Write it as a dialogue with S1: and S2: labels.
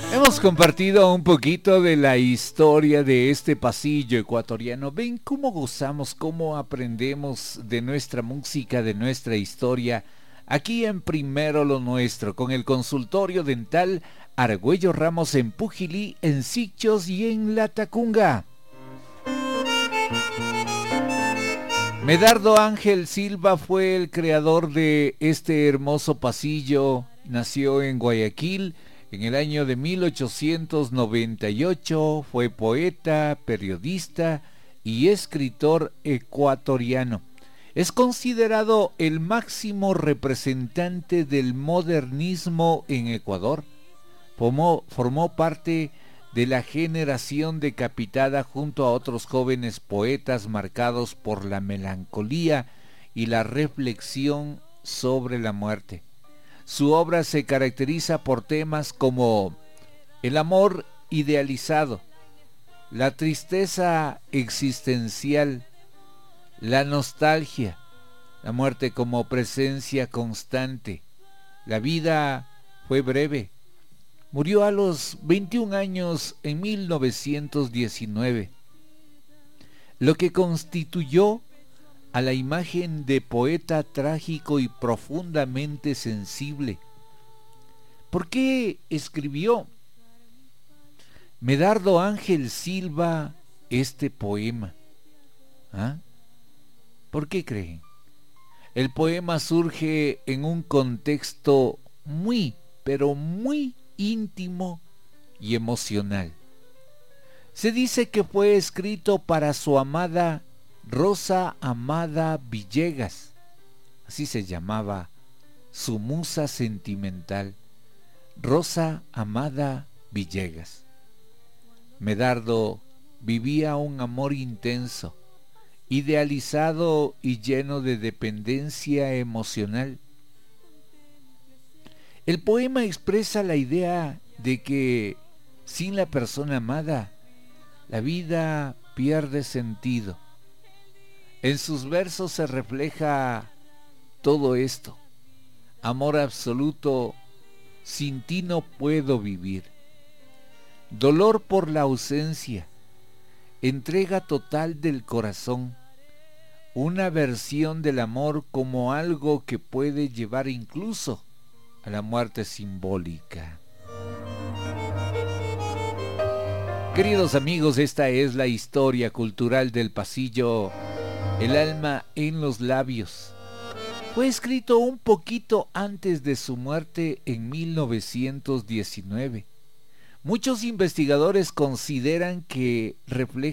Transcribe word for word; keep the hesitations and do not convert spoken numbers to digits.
S1: Hemos compartido un poquito de la historia de este pasillo ecuatoriano. Ven cómo gozamos, cómo aprendemos de nuestra música, de nuestra historia, aquí en Primero lo Nuestro, con el consultorio dental Argüello Ramos en Pujilí, en Sichos y en La Tacunga. Medardo Ángel Silva fue el creador de este hermoso pasillo. Nació en Guayaquil en el año de mil ochocientos noventa y ocho. Fue poeta, periodista y escritor ecuatoriano. Es considerado el máximo representante del modernismo en Ecuador. Formó, formó parte de la generación decapitada junto a otros jóvenes poetas marcados por la melancolía y la reflexión sobre la muerte. Su obra se caracteriza por temas como el amor idealizado, la tristeza existencial, la nostalgia, la muerte como presencia constante. La vida fue breve. Murió a los veintiún años en mil novecientos diecinueve, lo que constituyó a la imagen de poeta trágico y profundamente sensible. ¿Por qué escribió Medardo Ángel Silva este poema? ¿Ah? ¿Por qué creen? El poema surge en un contexto muy, pero muy íntimo y emocional. Se dice que fue escrito para su amada Rosa Amada Villegas, así se llamaba su musa sentimental, Rosa Amada Villegas. Medardo vivía un amor intenso, idealizado y lleno de dependencia emocional. El poema expresa la idea de que sin la persona amada, la vida pierde sentido. En sus versos se refleja todo esto. Amor absoluto, sin ti no puedo vivir. Dolor por la ausencia, entrega total del corazón, una versión del amor como algo que puede llevar incluso a la muerte simbólica. Queridos amigos, esta es la historia cultural del pasillo El alma en los labios. Fue escrito un poquito antes de su muerte en mil novecientos diecinueve. Muchos investigadores consideran que refleja